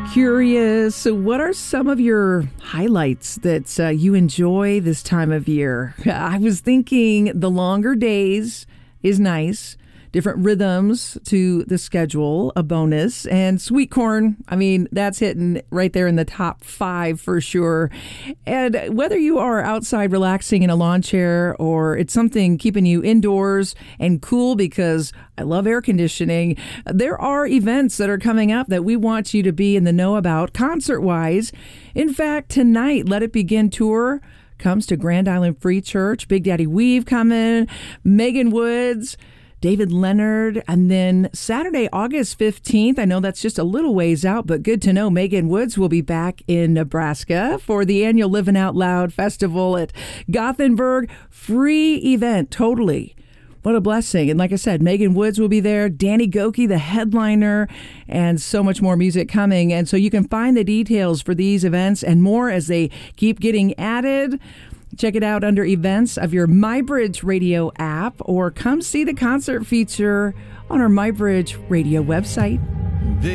Curious, so what are some of your highlights that you enjoy this time of year? I was thinking the longer days is nice. Different rhythms to the schedule, a bonus. And sweet corn, I mean, that's hitting right there in the top 5 for sure. And whether you are outside relaxing in a lawn chair or it's something keeping you indoors and cool because I love air conditioning, there are events that are coming up that we want you to be in the know about concert-wise. In fact, tonight, Let It Begin tour comes to Grand Island Free Church. Big Daddy Weave coming, Megan Woods, David Leonard, and then Saturday, August 15th, I know that's just a little ways out, but good to know, Megan Woods will be back in Nebraska for the annual Living Out Loud Festival at Gothenburg. Free event, totally. What a blessing. And like I said, Megan Woods will be there, Danny Goki, the headliner, and so much more music coming. And so you can find the details for these events and more as they keep getting added. Check it out under events of your MyBridge Radio app or come see the concert feature on our MyBridge Radio website.